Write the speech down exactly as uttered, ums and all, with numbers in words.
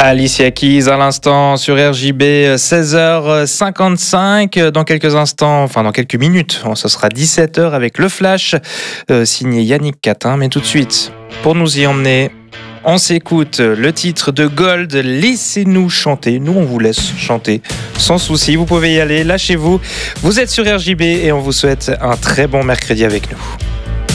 Alicia Keys à l'instant sur R J B, seize heures cinquante-cinq. Dans quelques instants, enfin dans quelques minutes, ce sera dix-sept heures avec le Flash, euh, signé Yannick Catin. Mais tout de suite, pour nous y emmener, on s'écoute le titre de Gold, Laissez-nous chanter. Nous, on vous laisse chanter sans souci. Vous pouvez y aller, lâchez-vous. Vous êtes sur R J B et on vous souhaite un très bon mercredi avec nous.